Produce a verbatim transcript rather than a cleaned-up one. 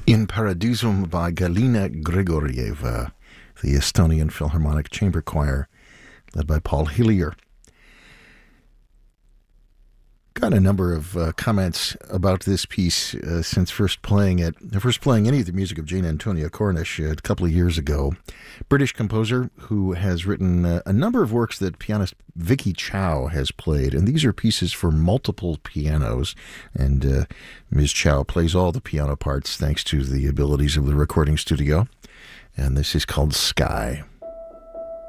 In Paradisum by Galina Grigorieva, the Estonian Philharmonic Chamber Choir, led by Paul Hillier. Got a number of uh, comments about this piece uh, since first playing it. First playing any of the music of Jane Antonia Cornish uh, a couple of years ago. British composer who has written uh, a number of works that pianist Vicky Chow has played, and these are pieces for multiple pianos. And uh, Miz Chow plays all the piano parts thanks to the abilities of the recording studio. And this is called Sky.